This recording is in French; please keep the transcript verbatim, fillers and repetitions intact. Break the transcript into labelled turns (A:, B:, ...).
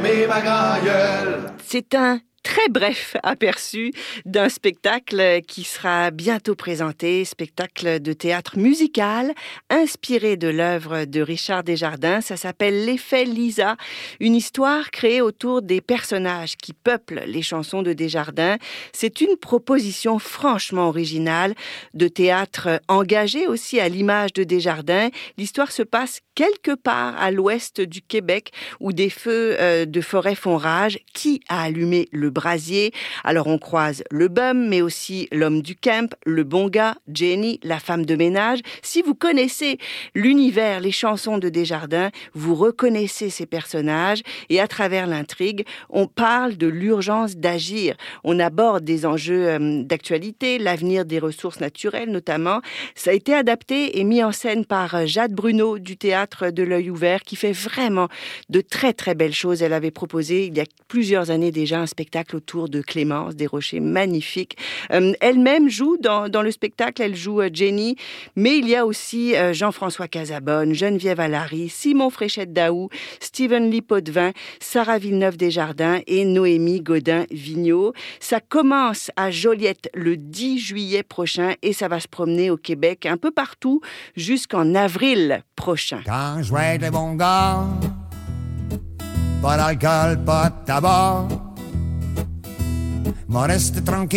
A: fermer ma gueule.
B: C'est un très bref aperçu d'un spectacle qui sera bientôt présenté, spectacle de théâtre musical inspiré de l'œuvre de Richard Desjardins. Ça s'appelle L'effet Lisa, une histoire créée autour des personnages qui peuplent les chansons de Desjardins. C'est une proposition franchement originale de théâtre engagé aussi à l'image de Desjardins. L'histoire se passe quelque part à l'ouest du Québec où des feux euh, de forêt font rage. Qui a allumé le brasier? Alors on croise le bum, mais aussi l'homme du camp, le bon gars, Jenny, la femme de ménage. Si vous connaissez l'univers, les chansons de Desjardins, vous reconnaissez ces personnages et à travers l'intrigue, on parle de l'urgence d'agir. On aborde des enjeux euh, d'actualité, l'avenir des ressources naturelles notamment. Ça a été adapté et mis en scène par Jade Bruno du théâtre de l'Œil Ouvert qui fait vraiment de très très belles choses. Elle avait proposé il y a plusieurs années déjà un spectacle autour de Clémence Desrochers, magnifique. Euh, elle-même joue dans, dans le spectacle, elle joue euh, Jenny, mais il y a aussi euh, Jean-François Casabonne, Geneviève Allary, Simon Fréchette-Daou, Stephen Lee Potvin, Sarah Villeneuve-Desjardins et Noémie Godin-Vigneault. Ça commence à Joliette le dix juillet prochain et ça va se promener au Québec un peu partout jusqu'en avril prochain.
C: Quand je vais être le bon gars, pas d'alcool, pas de tabac, moi reste tranquille.